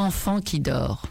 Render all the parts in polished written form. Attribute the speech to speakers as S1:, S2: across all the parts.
S1: Enfant qui dort.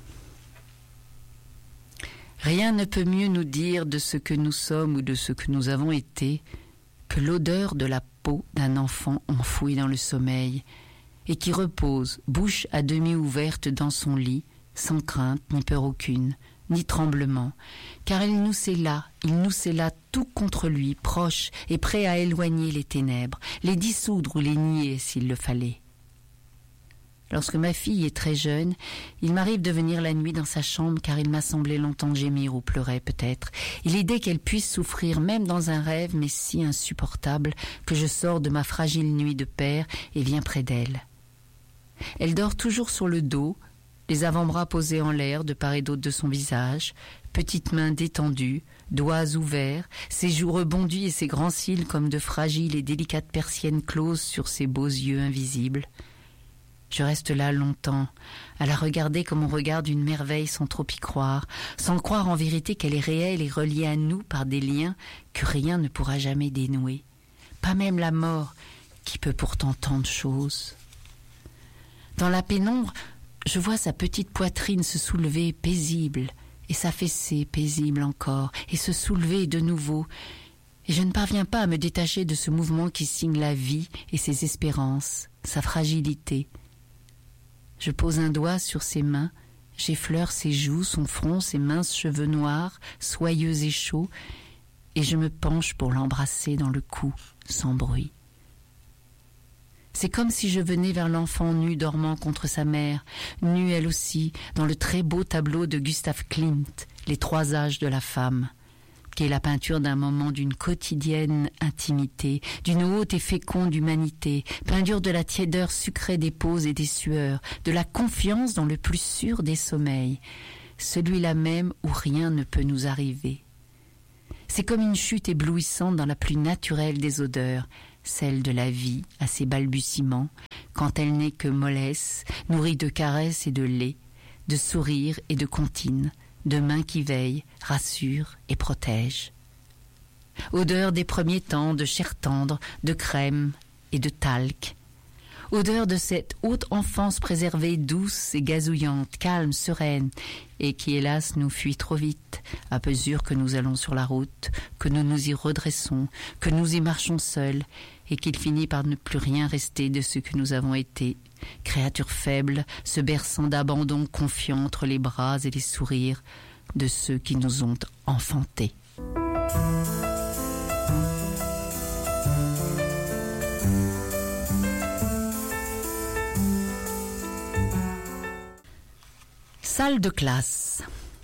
S1: Rien ne peut mieux nous dire de ce que nous sommes ou de ce que nous avons été que l'odeur de la peau d'un enfant enfoui dans le sommeil et qui repose, bouche à demi ouverte dans son lit, sans crainte ni peur aucune, ni tremblement, car il nous est là tout contre lui, proche et prêt à éloigner les ténèbres, les dissoudre ou les nier s'il le fallait. Lorsque ma fille est très jeune, il m'arrive de venir la nuit dans sa chambre car il m'a semblé l'entendre gémir ou pleurer peut-être, et l'idée qu'elle puisse souffrir même dans un rêve m'est si insupportable que je sors de ma fragile nuit de père et viens près d'elle. Elle dort toujours sur le dos, les avant-bras posés en l'air de part et d'autre de son visage, petites mains détendues, doigts ouverts, ses joues rebondies et ses grands cils comme de fragiles et délicates persiennes closes sur ses beaux yeux invisibles. Je reste là longtemps, à la regarder comme on regarde une merveille sans trop y croire, sans croire en vérité qu'elle est réelle et reliée à nous par des liens que rien ne pourra jamais dénouer. Pas même la mort, qui peut pourtant tant de choses. Dans la pénombre, je vois sa petite poitrine se soulever paisible, et s'affaisser paisible encore, et se soulever de nouveau, et je ne parviens pas à me détacher de ce mouvement qui signe la vie et ses espérances, sa fragilité. Je pose un doigt sur ses mains, j'effleure ses joues, son front, ses minces cheveux noirs, soyeux et chauds, et je me penche pour l'embrasser dans le cou, sans bruit. C'est comme si je venais vers l'enfant nu dormant contre sa mère, nue elle aussi, dans le très beau tableau de Gustav Klimt, Les 3 âges de la femme, qui est la peinture d'un moment d'une quotidienne intimité, d'une haute et féconde humanité, peinture de la tiédeur sucrée des poses et des sueurs, de la confiance dans le plus sûr des sommeils, celui-là même où rien ne peut nous arriver. C'est comme une chute éblouissante dans la plus naturelle des odeurs, celle de la vie à ses balbutiements, quand elle n'est que mollesse, nourrie de caresses et de lait, de sourires et de comptines, de mains qui veillent, rassurent et protègent. Odeur des premiers temps, de chair tendre, de crème et de talc. Odeur de cette haute enfance préservée, douce et gazouillante, calme, sereine, et qui hélas nous fuit trop vite, à mesure que nous allons sur la route, que nous nous y redressons, que nous y marchons seuls, et qu'il finit par ne plus rien rester de ce que nous avons été, créatures faibles, se berçant d'abandon confiant entre les bras et les sourires de ceux qui nous ont enfantés. Salle de classe.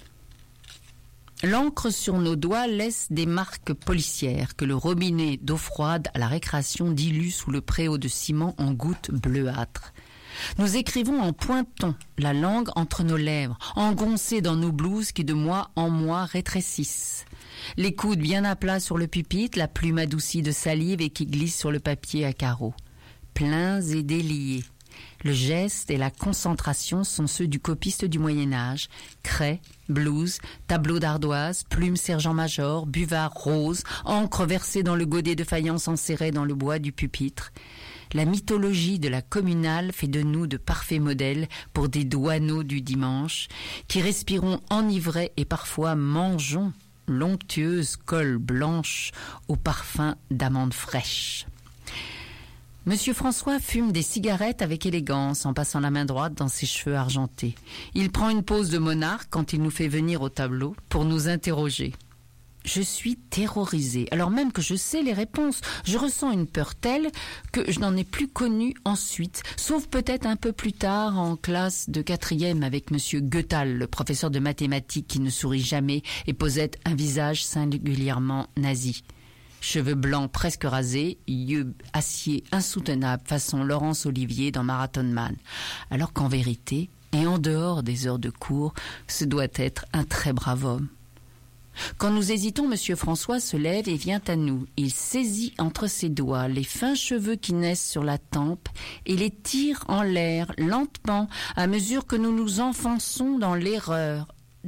S1: L'encre sur nos doigts laisse des marques policières que le robinet d'eau froide à la récréation dilue sous le préau de ciment en gouttes bleuâtres. Nous écrivons en pointant la langue entre nos lèvres, engoncés dans nos blouses qui de mois en mois rétrécissent. Les coudes bien à plat sur le pupitre, la plume adoucie de salive et qui glisse sur le papier à carreaux. Pleins et déliés. Le geste et la concentration sont ceux du copiste du Moyen-Âge. Craie, blouse, tableau d'ardoise, plume sergent-major, buvard rose, encre versée dans le godet de faïence enserré dans le bois du pupitre. La mythologie de la communale fait de nous de parfaits modèles pour des douaneaux du dimanche, qui respirons enivrés et parfois mangeons l'onctueuse colle blanche au parfum d'amandes fraîches. Monsieur François fume des cigarettes avec élégance en passant la main droite dans ses cheveux argentés. Il prend une pose de monarque quand il nous fait venir au tableau pour nous interroger. Je suis terrorisée, alors même que je sais les réponses. Je ressens une peur telle que je n'en ai plus connu ensuite, sauf peut-être un peu plus tard en classe de 4e avec monsieur Goethal, le professeur de mathématiques qui ne sourit jamais et possède un visage singulièrement nazi. Cheveux blancs presque rasés, yeux acier insoutenables façon Laurence Olivier dans Marathon Man. Alors qu'en vérité, et en dehors des heures de cours, ce doit être un très brave homme. Quand nous hésitons, monsieur François se lève et vient à nous. Il saisit entre ses doigts les fins cheveux qui naissent sur la tempe et les tire en l'air lentement à mesure que nous nous enfonçons dans l'erreur.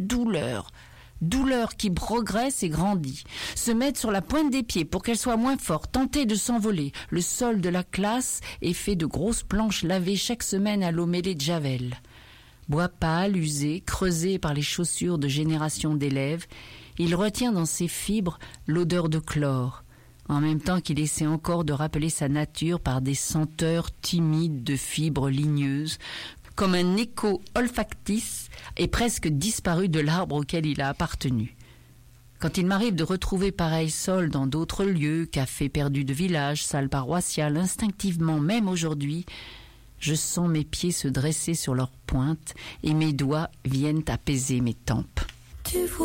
S1: Douleur qui progresse et grandit, se mettre sur la pointe des pieds pour qu'elle soit moins forte, tenter de s'envoler. Le sol de la classe est fait de grosses planches lavées chaque semaine à l'eau mêlée de javel. Bois pâle, usé, creusé par les chaussures de générations d'élèves, il retient dans ses fibres l'odeur de chlore, en même temps qu'il essaie encore de rappeler sa nature par des senteurs timides de fibres ligneuses, comme un écho olfactice et presque disparu de l'arbre auquel il a appartenu. Quand il m'arrive de retrouver pareil sol dans d'autres lieux, cafés perdus de village, salles paroissiales, instinctivement, même aujourd'hui, je sens mes pieds se dresser sur leurs pointes et mes doigts viennent apaiser mes tempes. Tu vois